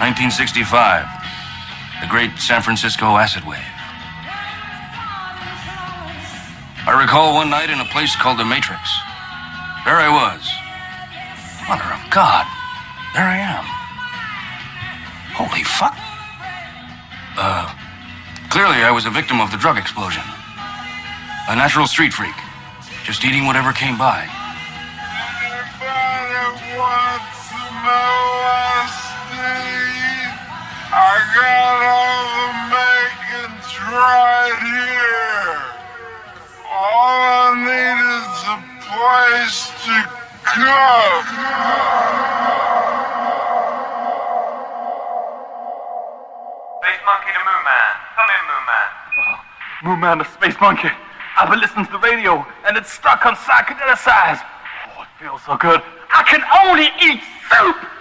1965. The great San Francisco acid wave. I recall one night in a place called the Matrix. There I was. Mother of God. There I am. Holy fuck. Clearly I was a victim of the drug explosion. A natural street freak. Just eating whatever came by. Anybody wants to know I got all the makings right here. All I need is a place to come. Space Monkey to Moon Man. Come in, Moon Man. Oh, Moon Man, the Space Monkey. I've been listening to the radio, and it's stuck on psychedelic size. Oh, it feels so good. I can only eat soup!